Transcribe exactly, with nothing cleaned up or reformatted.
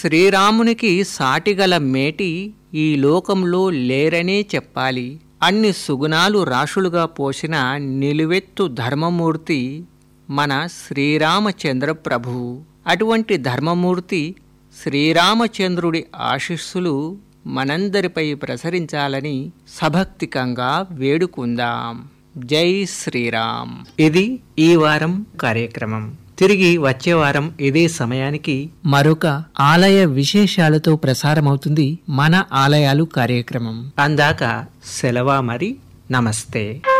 శ్రీరామునికి సాటిగల మేటి ఈ లోకంలో లేరనే చెప్పాలి. అన్ని సుగుణాలు రాశులుగా పోసిన నిలువెత్తు ధర్మమూర్తి మన శ్రీరామచంద్ర ప్రభువు. అటువంటి ధర్మమూర్తి శ్రీరామచంద్రుడి ఆశీస్సులు మనందరిపై ప్రసరించాలని సభక్తికంగా వేడుకుందాం. జై శ్రీరామ్. ఇది ఈ వారం కార్యక్రమం. తిరిగి వచ్చే వారం ఇదే సమయానికి మరొక ఆలయ విశేషాలతో ప్రసారమవుతుంది మన ఆలయాలు కార్యక్రమం. అందాక సెలవా మరి. నమస్తే.